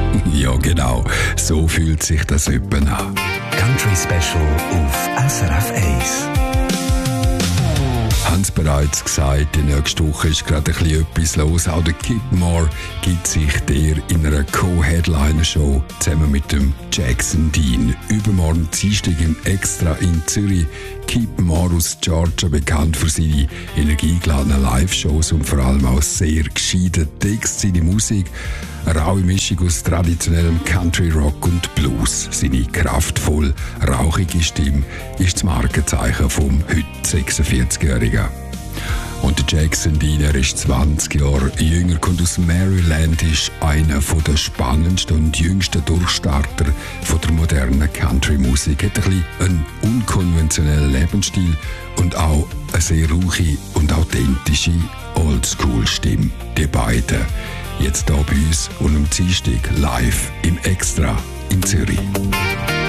Ja, genau. So fühlt sich das etwa an. Country Special auf SRF 1. Haben es bereits gesagt, die nächste Woche ist gerade ein bisschen etwas los. Auch der Kip Moore gibt sich der in einer Co-Headliner-Show zusammen mit dem Jackson Dean. Übermorgen Dienstag im Extra in Zürich. Kip Moore aus Georgia, bekannt für seine energiegeladenen Live-Shows und vor allem auch sehr gescheiten Text, seine Musik. Eine raue Mischung aus traditionellem Country Rock und Blues. Seine kraftvoll, rauchige Stimme ist das Markenzeichen vom heute 46-Jährigen. Und der Jackson Dean, er ist 20 Jahre jünger, kommt aus Maryland, ist einer der spannendsten und jüngsten Durchstarter von der modernen Country-Musik. Hat ein bisschen einen unkonventionellen Lebensstil und auch eine sehr ruhige und authentische Oldschool-Stimme. Die beiden jetzt hier bei uns und am Dienstag live im Extra in Zürich.